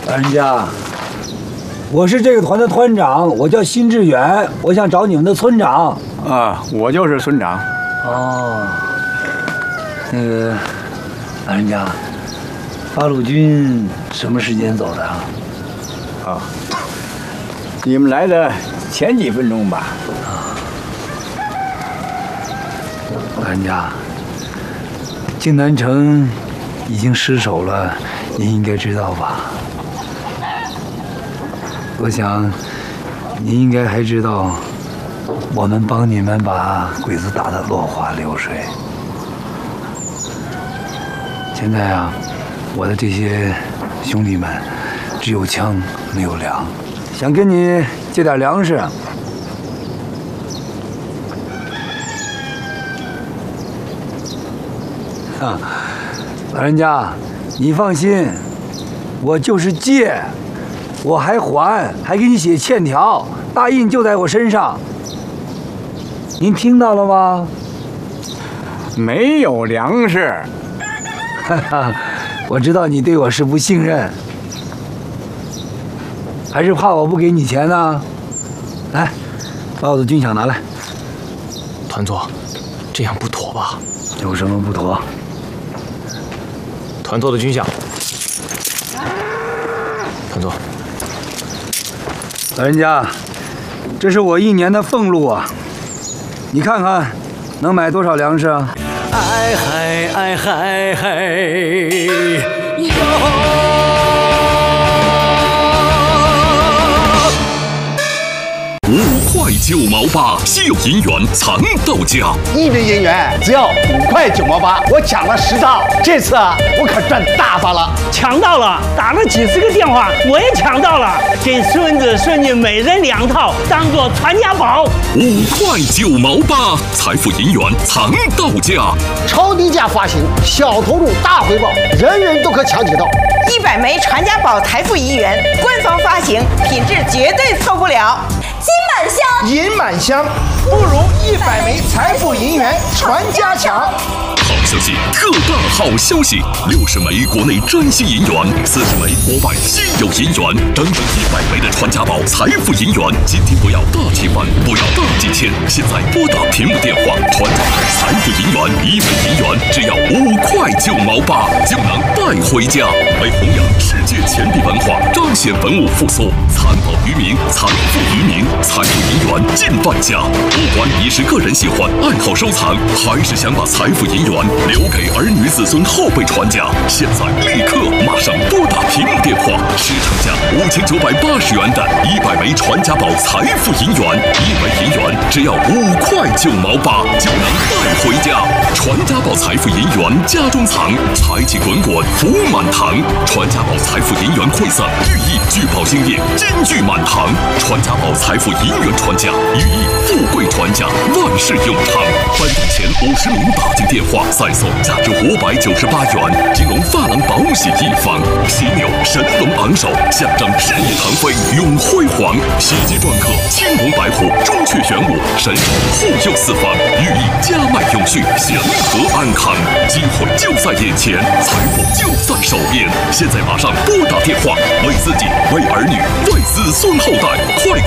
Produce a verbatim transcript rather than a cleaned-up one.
老人家，我是这个团的团长，我叫辛志远，我想找你们的村长。 啊，我就是村长。 哦，那个老人家，八路军什么时间走的啊？ 啊，你们来的前几分钟吧。 啊，老人家，靖南城已经失守了，您应该知道吧？我想，您应该还知道，我们帮你们把鬼子打得落花流水。现在啊，我的这些兄弟们只有枪没有粮，想跟你借点粮食。啊，老人家，你放心，我就是借。我还还，还给你写欠条，大印就在我身上。您听到了吗？ 没有粮食。 哈哈，我知道你对我是不信任，还是怕我不给你钱呢？来，把我的军饷拿来。 团座，这样不妥吧？ 有什么不妥？ 团座的军饷。团座。 老人家，这是我一年的俸禄啊，你看看，能买多少粮食啊？ 哎嗨哎嗨嗨哟！ 五块九毛八，稀有银元藏到家。 一枚银元只要五块九毛八，我抢了十套，这次啊，我可赚大发了！ 抢到了，打了几十个电话，我也抢到了，给孙子孙女每人两套，当做传家宝。 五块九毛八，财富银元藏到家， 超低价发行，小投入大回报，人人都可抢几套。 一百枚传家宝财富银元，官方发行，品质绝对错不了。金满箱， 银满箱，不如一百枚财富银元传家强。 好消息，特大好消息！六十枚国内专息银元，四十枚国外稀有银元，整整一百枚的传家宝财富银元。今天不要大提款，不要大几千，现在拨打屏幕电话，传家宝财富银元一枚银元只要五块九毛八，就能带回家。为弘扬世界钱币文化，彰显文物复苏，残宝于民，财富于民，财富银元进万家。不管你是个人喜欢、爱好收藏，还是想把财富银元留给儿女子孙后辈传家，现在立刻马上拨打屏幕电话，市场价五千九百八十元的一百枚传家宝财富银元，一枚银元只要五块九毛八，就能带回家。传家宝财富银元家中藏，财气滚滚福满堂。传家宝财富银元馈赠，寓意聚宝兴业，金玉满堂。传家宝财富银元传家，寓意富贵传家，万事永昌。颁奖前五十名打进电话，再送价值五百九十八元金龙发廊保喜一方。犀牛神龙昂首，象征事业腾飞永辉煌。喜极篆刻青龙白虎，朱雀玄武，神手护佑四方，寓意家脉永续，祥和安康。机会就在眼前，财富就在手边。现在马上拨打电话，为自己、为儿女、为子孙后代，快